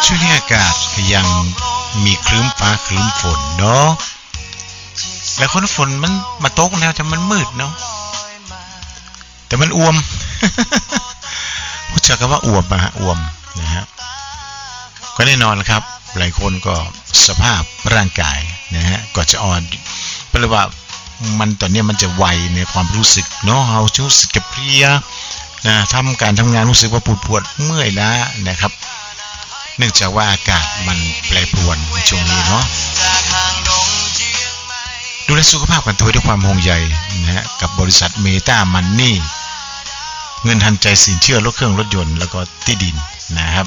ช่วงนี้อากาศยังมีครึ้มฟ้าครึ้มฝนเนาะแล้วคนฝนมันมาตกแล้วแต่มันมืดเนาะแต่มันอวม รู้จักคำว่าอวมมาอวมนะฮะก็แน่นอนครับหลายคนก็สภาพร่างกายนะฮะก็จะอ่อนเพราะว่ามันตอนนี้มันจะไวในความรู้สึกเนาะเรารู้สึกเพลียนะทำงานรู้สึกว่าปวดเมื่อยล้านะครับเนื่องจากว่าอากาศมันแปรปรวนช่วงนี้เนาะดูแลสุขภาพกันตัวด้วยความห่วงใยนะฮะกับบริษัทเมตามันนี่เงินทันใจสินเชื่อรถเครื่องรถยนต์แล้วก็ที่ดินนะครับ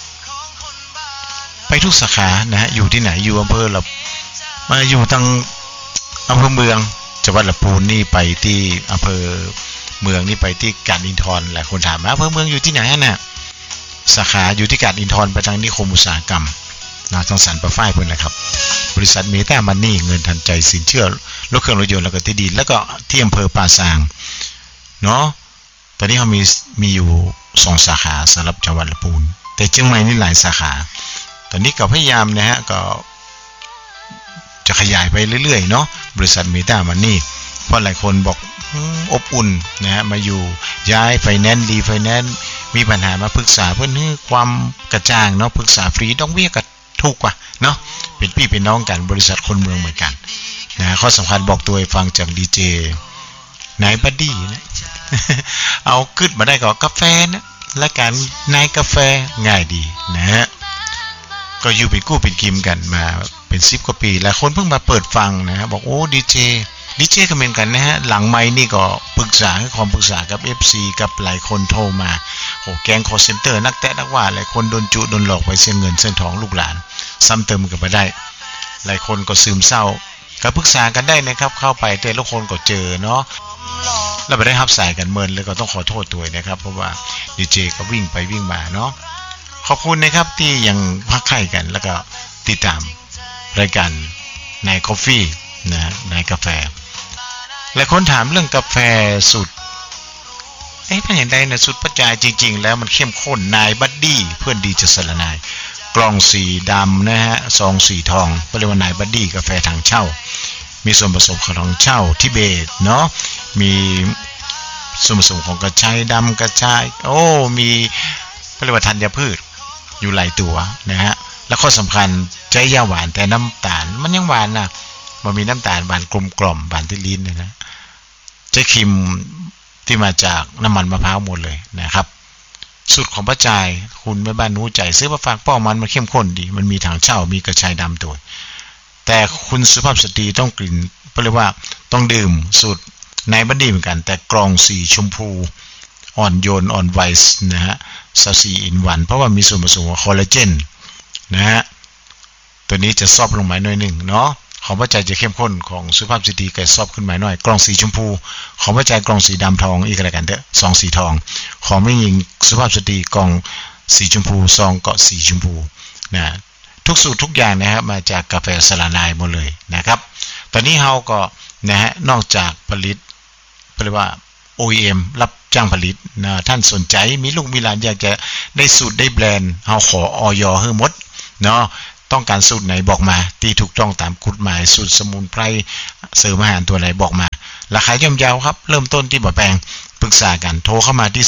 ไปทุกสาขานะฮะอยู่ที่ไหนอยู่อำเภอละมาอยู่ทางอำเภอเมืองจังหวัดลำพูนนี่ไปที่อำเภอเมืองนี่ไปที่กาญจนทรหลายคนถามอำเภอเมืองอยู่ที่ไหนน่ะสาขาอยู่ที่กาญจนทรไปทางนิคมอุตสาหกรรมนะทางสันปะฝ้ายเพิ่นแหละครับบริษัทเมตามันนี่เงินทันใจสินเชื่อรถเครื่องรถยนต์แล้วก็ที่ดินแล้วก็ที่อำเภอป่าซางเนาะตอนนี้เขามีอยู่2สาขาสำหรับจังหวัดลำพูนแต่เชียงใหม่นี่หลายสาขาตอนนี้ก็พยายามนะฮะก็จะขยายไปเรื่อยๆเนาะบริษัทเมตามันนี่เพราะหลายคนบอกอบอุ่นนะฮะมาอยู่ย้ายไฟแนนซ์รีไฟแนนซ์มีปัญหามาปรึกษาเพื่อนให้ความกระจ่างเนาะปรึกษาฟรีดอกเบี้ยก็ถูกกว่าเนาะเป็นพี่เป็นน้องกันบริษัทคนเมืองเหมือนกันนะข้อสำคัญบอกตัวให้ฟังจากดีเจนายบัดดี้นะ เอาขึ้นมาได้ก็กาแฟนะและการนายกาแฟง่ายดีนะฮะก็อยู่เป็นกู้เป็นกิมกันมาเป็น10กว่าปีแล้วคนเพิ่งมาเปิดฟังนะบอกโอ้ดีเจก็เหมือนกันนะฮะหลังไมค์นี่ก็ปรึกษาให้ความปรึกษากับ FC กับหลายคนโทรมาโหแก๊งคอลเซ็นเตอร์นักแตะนักว่าหลายคนโดนจุโดนหลอกไปเสียเงินเส้นทองลูกหลานซ้ำเติมกันไปได้หลายคนก็ซึมเศร้าก็ปรึกษากันได้นะครับเข้าไปแต่ละคนก็เจอเนาะแล้วไปได้รับสายกันเมินเลยก็ต้องขอโทษด้วยนะครับเพราะว่าดีเจก็วิ่งไปวิ่งมาเนาะขอบคุณนะครับที่ยังพักไข่กันแล้วก็ติดตามรายการนายกาแฟนะนายกาแฟหลายคนถามเรื่องกาแฟสูตรเป็นอย่างไรนะสูตรปัจจัยจริงๆแล้วมันเข้มข้นนายบัดดี้เพื่อนดีจะสละนายกล่องสีดำนะฮะซองสีทองเรียกว่านายบัดดี้กาแฟทางเช่ามีส่วนผสมของทางเช่าทิเบตเนาะมีส่วนผสมของกระชายดำกระชายมีเรียกว่าธัญพืชอยู่หลายตัวนะฮะแล้วข้อสำคัญใจยาหวานแต่น้ำตาลมันยังหวานนะมันมีน้ำตาลหวานกลมกล่อมหวานที่ลิ้นนะเจ๊คิมที่มาจากน้ำมันมะพร้าวหมดเลยนะครับสูตรของป้าจายคุณแม่บ้านรู้ใจซื้อมาฝากป้อมันเข้มข้นดีมันมีถังเช่ามีกระชายดำตัวแต่คุณสุภาพสตรีต้องกลิ่นเรียกว่าต้องดื่มสูตรในบัดดี้เหมือนกันแต่กรองสีชมพูอ่อนโยนอ่อนไวส์นะฮะ24 in 1เพราะว่ามีส่วนผสมของคอลลาเจนนะฮะตัวนี้จะซอฟลงมาหน่อยนึงเนาะของพระจันทร์จะเข้มข้นของสุภาพสตรีก็ซอฟขึ้นมาหน่อยกล่องสีชมพูของพระจันทร์กล่องสีดำทองอีกอะไรกันเถอะซองสีทองของไม่ยิงสุภาพสตรีกล่องสีชมพูซองก็สีชมพูนะทุกสูตรทุกอย่างนะครับมาจากกาแฟสลานายหมดเลยนะครับตอนนี้เฮาก็นะฮะนอกจากผลิตเรียกว่า OEM รับจ้างผลิตนะท่านสนใจมีลูกมีหลานอยากจะได้สูตรได้แบรนด์เฮาขออย.ให้หมดเนาะต้องการสูตรไหนบอกมาที่ถูกต้องตามกฎหมายสูตรสมุนไพรเสริมอาหารตัวไหนบอกมาราคาย่อมเยาครับเริ่มต้นที่บ่แพงปรึกษากันโทรเข้ามาที่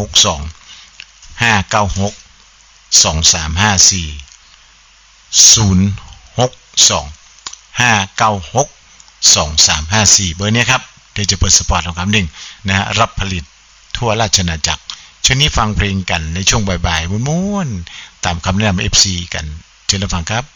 062-596-2354 เบอร์นี้ครับเดี๋ยวจะเปิดสปอร์ตของคำหนึ่งนะฮะรับผลิตทั่วราชอาณาจักรช่วงนี้ฟังเพลงกันในช่วงบ่ายๆม้วนๆตามคำแนะนำ FC กันเชิญรับฟังครับ